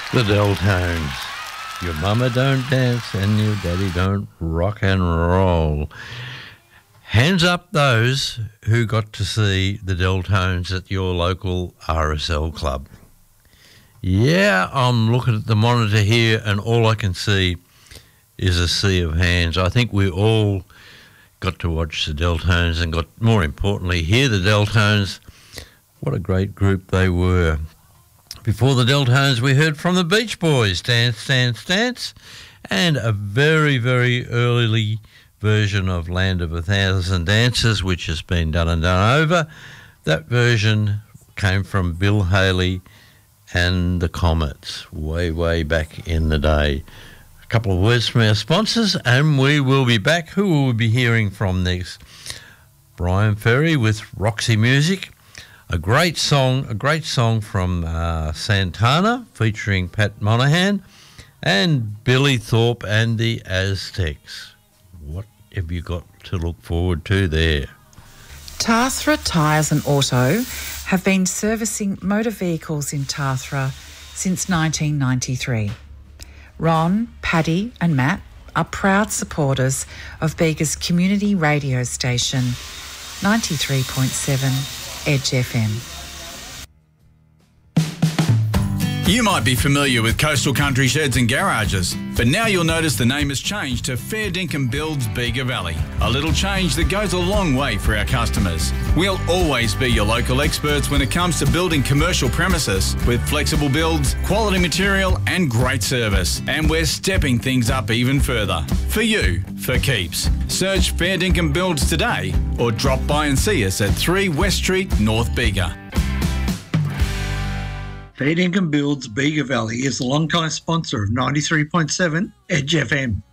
The Deltones. Your mama don't dance and your daddy don't rock and roll. Hands up those who got to see the Deltones at your local RSL club. Yeah, I'm looking at the monitor here and all I can see is a sea of hands. I think we all got to watch the Deltones and got, more importantly, hear the Deltones. What a great group they were. Before the Deltones, we heard from the Beach Boys, Dance, Dance, Dance, and a very, very early version of Land of a Thousand Dances, which has been done and done over. That version came from Bill Haley and the Comets, way, way back in the day. A couple of words from our sponsors, and we will be back. Who will we be hearing from next? Brian Ferry with Roxy Music. A great song from Santana featuring Pat Monahan and Billy Thorpe and the Aztecs. What have you got to look forward to there? Tathra Tyres and Auto have been servicing motor vehicles in Tathra since 1993. Ron, Paddy and Matt are proud supporters of Bega's community radio station, 93.7 Edge FM. You might be familiar with Coastal Country Sheds and Garages, but now you'll notice the name has changed to Fair Dinkum Builds Bega Valley. A little change that goes a long way for our customers. We'll always be your local experts when it comes to building commercial premises with flexible builds, quality material and great service. And we're stepping things up even further. For you, for keeps. Search Fair Dinkum Builds today or drop by and see us at 3 West Street, North Bega. Fair Dinkum Builds Bega Valley is a long-time sponsor of 93.7 Edge FM.